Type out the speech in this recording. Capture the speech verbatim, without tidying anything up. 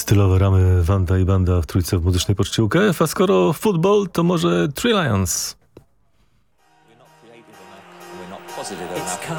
Stylowe ramy Wanda i Banda w trójce w muzycznej poczcie U K F, a skoro football, to może Three Lions. We're not creative enough. We're not positive enough.